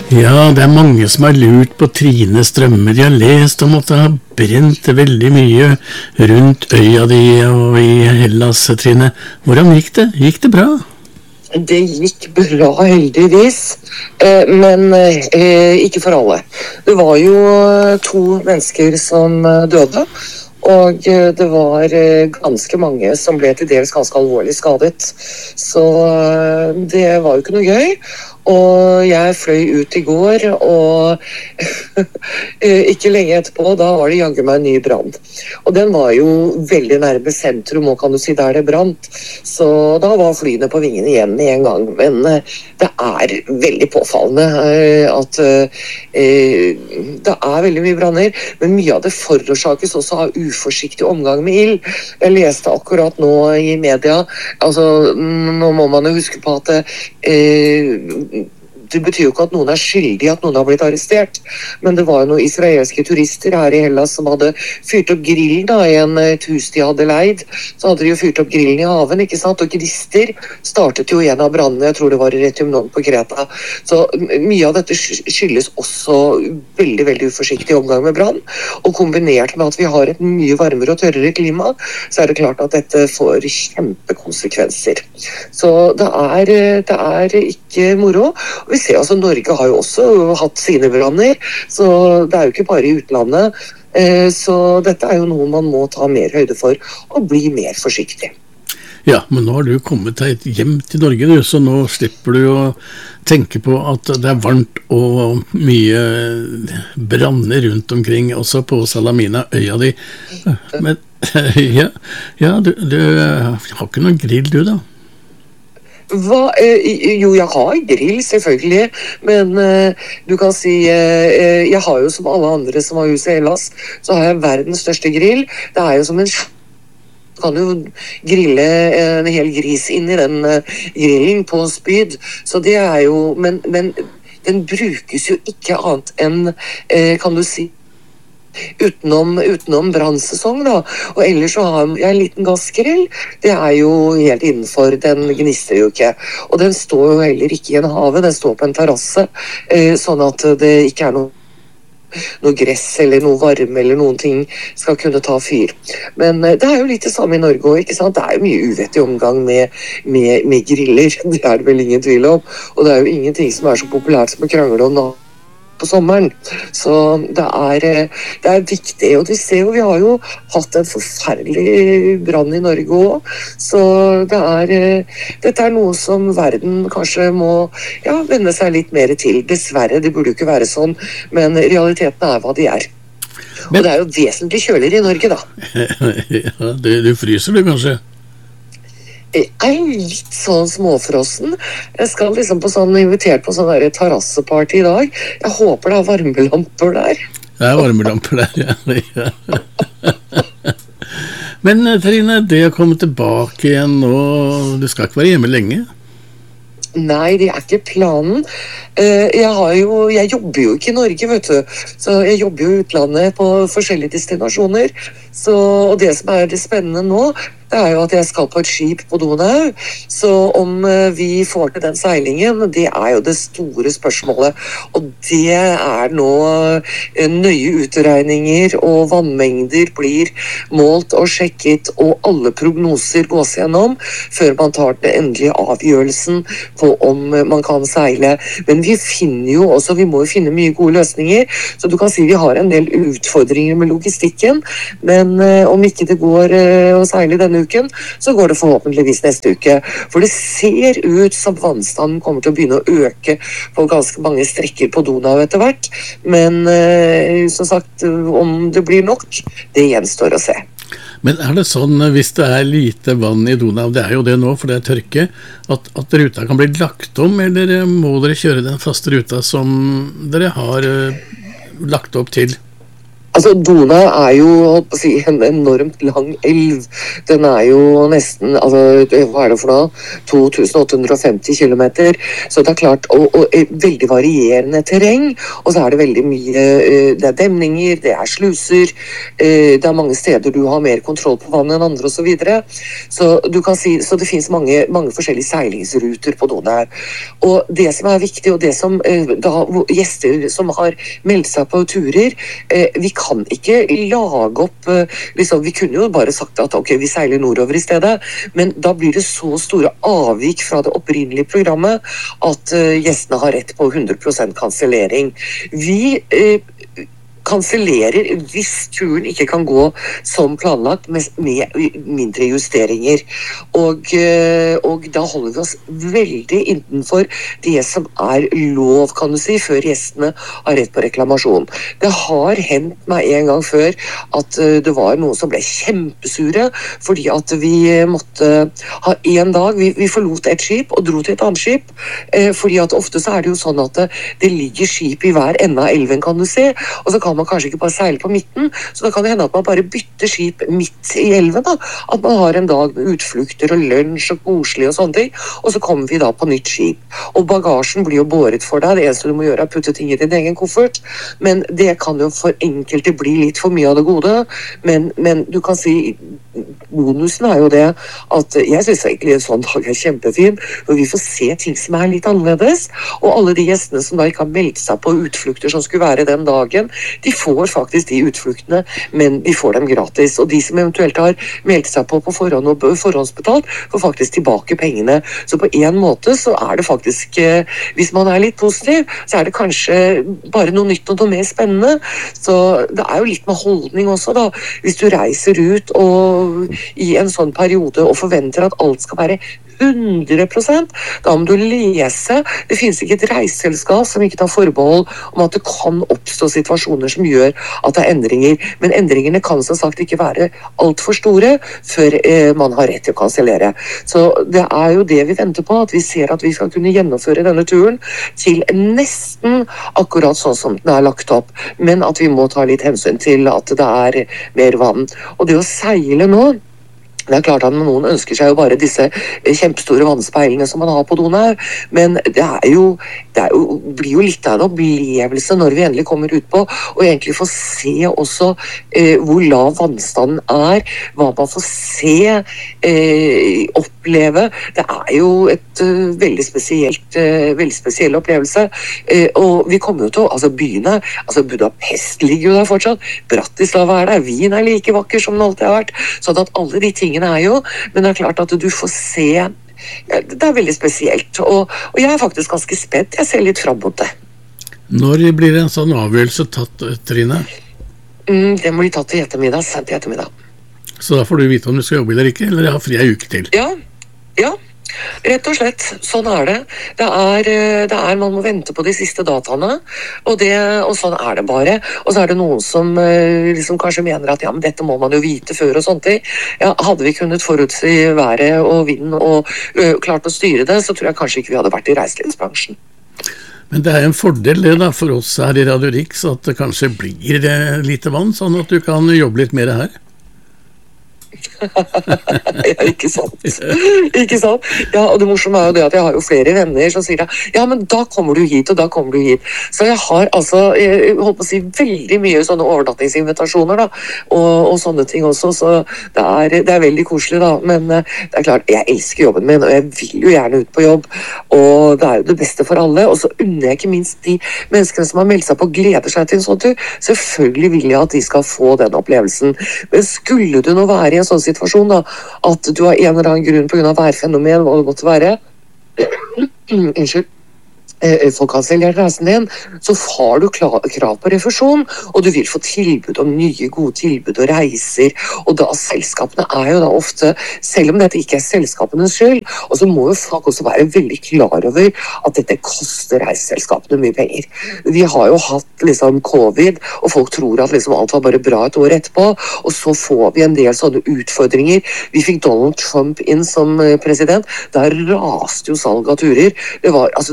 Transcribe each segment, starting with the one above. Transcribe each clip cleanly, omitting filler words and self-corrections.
Ja, det mange som har lurt på Trine Strømme. De har lest om at det har brent veldig mye rundt øya di og i Hellas, Trine. Hvordan gikk det? Gikk det bra? Det gikk bra, heldigvis, men ikke for alle. Det var jo 2 mennesker som døde, og det var ganske mange som ble til dels ganske alvorlig skadet. Så det var jo ikke noe gøy. Og jeg fløy ut i går, og ikke lenge etterpå, da var det jaggu meg en ny brann. Og den var jo veldig nærme sentrum, og kan du si der det brant. Så da var flyene på vingene igjen i en gang. Men det er veldig påfallende at det er veldig mye branner, men mye av det forårsakes også av uforsiktig omgang med ild. Jeg leste akkurat nå i media, altså nå må man jo huske på at det betyr jo ikke at noen er skyldig, at noen har blitt arrestert, men det var jo noen israelske turister her i Hellas som hadde fyrt opp grillen da, i et hus de hadde leid. Så hadde de jo fyrt opp grillen i haven, ikke sant? Og gnister startet jo en av brannene, jeg tror det var i Retiumnon på Kreta. Så mye av dette skyldes også veldig, veldig uforsiktig omgang med brann, og kombinert med at vi har et mye varmere og tørrere klima, så er det klart at dette får kjempekonsekvenser. Så det er ikke moro. Vi ser altså, Norge har jo også hatt sine branner, så det er jo ikke bare i utlandet. Så dette er jo noe man må ta mer høyde for, og bli mer forsiktig. Ja, men nå har du kommet deg hjem til Norge, du, så nå slipper du å tenke på at det er varmt og mye branner rundt omkring, også på Salamina, øya di. Men du har ikke noen grill, du da? Jo, jeg har grill selvfølgelig, men du kan si jeg har jo som alle andre som har hus i Hellas, så har jeg verdens største grill. Det er jo som du kan jo grille en hel gris inn i den grillen på spyd, så det er jo, men den brukes jo ikke annet enn, kan du si, utenom brannsesong da, og ellers så har jeg en liten gassgrill. Det er jo helt innenfor, den gnister jo ikke, og den står jo heller ikke i en have, den står på en terrasse, sånn at det ikke er noe gress eller noe varme eller noen ting skal kunne ta fyr. Men det er jo litt det samme i Norge også, ikke sant? Det er jo mye uvettig omgang med griller, det er det vel ingen tvil om, og det er jo ingenting som er så populært som å krangle om på sommeren. Så det er viktig, og vi ser jo, vi har jo hatt en forferdelig brann i Norge også, så dette er noe som verden kanskje må vende seg litt mer til. Dessverre, det burde jo ikke være sånn, men realiteten er hva de er. Og det er jo vesentlig kjøligere i Norge da. Ja, du fryser du kanskje? Jeg er litt sånn småfrossen. Jeg skal liksom invitert på sånn terrasseparty i dag. Jeg håper det er varmelamper der. Det er varmelamper der, ja. Men Trine, det å komme tilbake igjen nå, du skal ikke være hjemme lenge? Nei, det er ikke planen. Jeg jobber jo ikke i Norge, vet du. Så jeg jobber jo i utlandet på forskjellige destinasjoner. Og det som er det spennende nå, det er jo at jeg skal på et skip på Donau. Så om vi får til den seilingen, det er jo det store spørsmålet. Og det er nå nøye utregninger, og vannmengder blir målt og sjekket, og alle prognoser gås gjennom, før man tar den endelige avgjørelsen på om man kan seile. Men vi må jo finne mye gode løsninger, så du kan si vi har en del utfordringer med logistikken, men om ikke det går å seile denne uken, så går det forhåpentligvis neste uke. For det ser ut som vannstanden kommer til å begynne å øke på ganske mange strekker på Donau etter hvert, men som sagt, om det blir nok, det gjenstår å se. Men er det sånn, hvis det er lite vann i Donau, det er jo det nå, for det er tørke, at ruta kan bli lagt om, eller må dere kjøre den faste ruta som dere har lagt opp til? Altså, Dona jo, holdt på å si, en enormt lang elv. Den jo nesten, altså, hva det for noe? 2850 kilometer. Så det klart, og veldig varierende terreng. Og så det veldig mye, det demninger, det sluser, det mange steder du har mer kontroll på vannet enn andre og så videre. Så du kan si, så det finnes mange forskjellige seilingsruter på Dona her. Og det som viktig, og det som da gjester som har meldt seg på turer, vi kan ikke lage opp liksom, vi kunne jo bare sagt at ok, vi seiler nordover i stedet, men da blir det så store avvik fra det opprinnelige programmet at gjestene har rett på 100% kansellering. Vi kansellerer hvis turen ikke kan gå som planlagt med mindre justeringer. Og da holder vi oss veldig innenfor det som lov, kan du si, før gjestene har rett på reklamasjon. Det har hendt meg en gang før at det var noen som ble kjempesure fordi at vi måtte ha en dag, vi forlot et skip og dro til et annet skip, fordi at ofte så det jo sånn at det ligger skip i hver ende av elven, kan du se, og så kan man kanskje ikke bare seile på midten, så da kan det hende at man bare bytter skip midt i elven da, at man har en dag med utflukter og lunsj og koselig og sånne ting, og så kommer vi da på nytt skip. Og bagasjen blir jo båret for deg, det eneste du må gjøre putte ting i din egen koffert, men det kan jo for enkelte bli litt for mye av det gode, men du kan si, bonusen jo det at jeg synes egentlig en sånn dag kjempefin, for vi får se ting som litt annerledes, og alle de gjestene som da ikke har meldt seg på utflukter som skulle være den dagen, de får faktisk de utfluktene, men de får dem gratis, og de som eventuelt har meldt seg på forhånd og forhåndsbetalt, får faktisk tilbake pengene. Så på en måte så det faktisk, hvis man litt positiv, så det kanskje bare noe nytt og noe mer spennende, så det jo litt med holdning også da, hvis du reiser ut og i en sånn periode og forventer at alt skal være 100%, da må du lese. Det finnes ikke et reiseselskap som ikke tar forbehold om at det kan oppstå situasjoner som gjør at det endringer, men endringene kan som sagt ikke være alt for store før man har rett til å kansellere. Så det jo det vi venter på, at vi ser at vi skal kunne gjennomføre denne turen til nesten akkurat sånn som den lagt opp, men at vi må ta litt hensyn til at det mer vann. Og det å seile nå, det klart at noen ønsker seg jo bare disse kjempestore vannspeilene som man har på Donau, men det blir jo litt av en opplevelse når vi endelig kommer ut på, og egentlig får se også hvor lav vannstanden hva man får se, oppleve. Det jo et veldig spesiell opplevelse, og vi kommer jo til, altså byene, altså Budapest ligger jo der fortsatt, Bratislava der, Wien like vakker som den alltid har vært, sånn at alle de tingene jo, men det klart at du får se, det veldig spesielt, og jeg faktisk ganske spent, jeg ser litt frem mot det. Når blir en sånn avgjørelse tatt, Trine? Det må bli tatt til ettermiddag, sent i ettermiddag. Så da får du vite om du skal jobbe eller ikke, eller ha fri en uke til? Ja, rett og slett, sånn det. Man må vente på de siste dataene, og sånn det bare. Og så det noen som liksom kanskje mener at ja, men dette må man jo vite før og sånne ting. Ja, hadde vi kunnet forutsi været og vinden og klart å styre det, så tror jeg kanskje ikke vi hadde vært i reiselivsbransjen. Men det en fordel det da, for oss her i Radio Rix, at det kanskje blir lite vann, sånn at du kan jobbe litt mer her. Ja, ikke sant. Ja, og det morsomme jo det at jeg har jo flere venner som sier ja, men da kommer du hit, og da kommer du hit. Så jeg har altså, jeg holdt på å si, veldig mye sånne overnattingsinvitasjoner da, og sånne ting også, så det veldig koselig da, men det klart, jeg elsker jobben min, og jeg vil jo gjerne ut på jobb, og det jo det beste for alle, og så unner jeg ikke minst de menneskene som har meldt seg på og gleder seg til en sånn tur. Selvfølgelig vil jeg at de skal få den opplevelsen, men skulle du nå være i en sånn situasjon da, at du har en eller annen grunn på grunn av værfenomen, hva det måtte være, unnskyld, folk har selv reisen din, så har du krav på refusjon, og du vil få tilbud om nye gode tilbud og reiser, og da selskapene jo da ofte, selv om dette ikke selskapenes skyld, og så må jo folk også være veldig klar over at dette koster reiseselskapene mye penger. Vi har jo hatt liksom covid, og folk tror at liksom alt var bare bra et år etterpå, og så får vi en del sånne utfordringer. Vi fikk Donald Trump inn som president, der raste jo salg av turer. Det var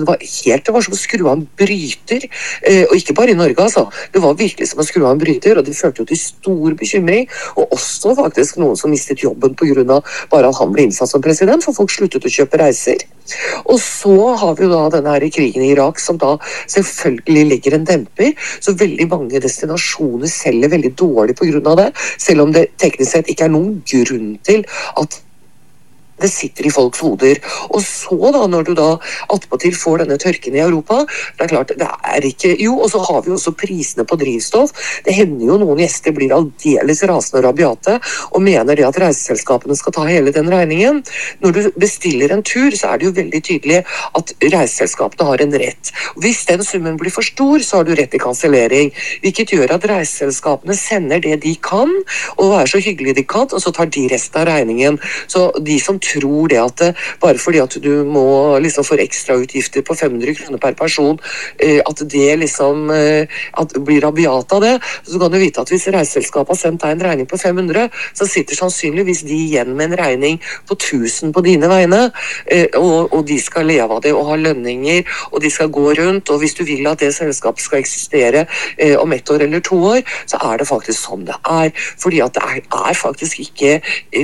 det var som å skru av en bryter, og ikke bare i Norge, altså. Det var virkelig som å skru av en bryter, og det førte jo til stor bekymring, og også faktisk noen som mistet jobben på grunn av bare at han ble innsatt som president, for folk sluttet å kjøpe reiser. Og så har vi jo da denne her krigen i Irak, som da selvfølgelig legger en demper, så veldig mange destinasjoner selger veldig dårlig på grunn av det, selv om det teknisk sett ikke er noen grunn til at det sitter i folks hoder. Og så da, når du da attpåtil får denne tørken i Europa, det er klart, det er ikke... Jo, og så har vi også prisene på drivstoff. Det hender jo noen gjester blir aldeles rasende og rabiate, og mener det at reiseselskapene skal ta hele den regningen. Når du bestiller en tur, så er det jo veldig tydelig at reiseselskapene har en rett. Hvis den summen blir for stor, så har du rett til kansellering, hvilket gjør at reiseselskapene sender det de kan, og er så hyggelig de kan, og så tar de resten av regningen. Så de som tror det at bare fordi at du må liksom få ekstra utgifter på 500 kroner per person, at det liksom at blir rabiat av det, så kan du vite at hvis reiseselskapet har sendt deg en regning på 500, så sitter sannsynligvis de igjen med en regning på 1000 på dine vegne, og de skal leve av det og ha lønninger, og de skal gå rundt, og hvis du vil at det selskapet skal eksistere om 1 år eller 2 år, så er det faktisk sånn det er, fordi at det er faktisk ikke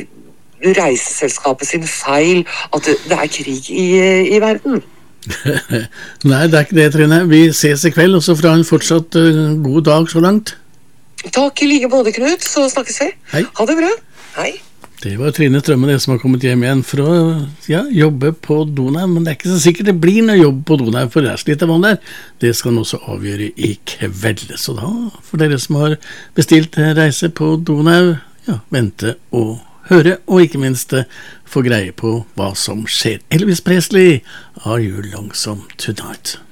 reiseselskapet sin feil at det er krig i verden. Nei, det er ikke det, Trine. Vi ses i kveld, og så får ha en fortsatt god dag så langt. Takk i like måte, Knut. Så snakkes vi. Hei. Ha det bra. Hei. Det var Trine Strømme, det som har kommet hjem igjen for å jobbe på Donau, men det er ikke så sikkert det blir noe jobb på Donau, for det er slitt av vann der. Det skal han også avgjøre i kveld. Så da, for dere som har bestilt reise på Donau, vente og høre, og ikke minst få greie på hva som skjer. Elvis Presley, Are You Lonesome Tonight?